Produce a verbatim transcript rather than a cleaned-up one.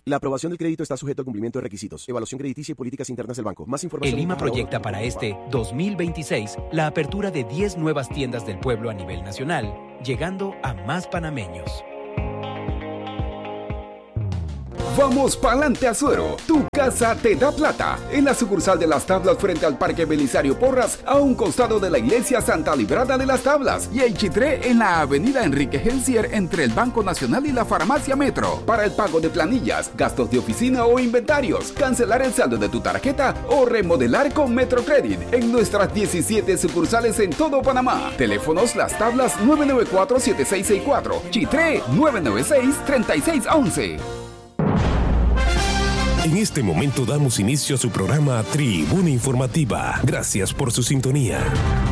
La aprobación del crédito está sujeto a cumplimiento de requisitos, evaluación crediticia y políticas internas del banco. Más información. El I M A proyecta para este dos mil veintiséis la apertura de diez nuevas tiendas del pueblo a nivel nacional, llegando a más panameños. Vamos pa'lante Azuero, tu casa te da plata. En la sucursal de Las Tablas frente al Parque Belisario Porras, a un costado de la iglesia Santa Librada de Las Tablas. Y en Chitré en la avenida Enrique Gensier entre el Banco Nacional y la Farmacia Metro. Para el pago de planillas, gastos de oficina o inventarios, cancelar el saldo de tu tarjeta o remodelar con Metrocredit. En nuestras diecisiete sucursales en todo Panamá. Teléfonos Las Tablas nueve nueve cuatro, siete seis seis cuatro. Chitré nueve nueve seis, tres seis uno uno. En este momento damos inicio a su programa Tribuna Informativa. Gracias por su sintonía.